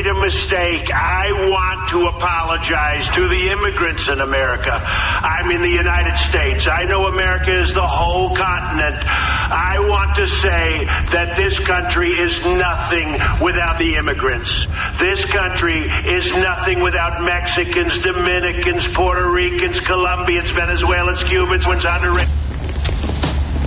a mistake. I want to apologize to the immigrants in America. I'm in the United States. I know America is the whole continent. I want to say that this country is nothing without the immigrants. This country is nothing without Mexicans, Dominicans, Puerto Ricans, Colombians, Venezuelans, Cubans, Honduras.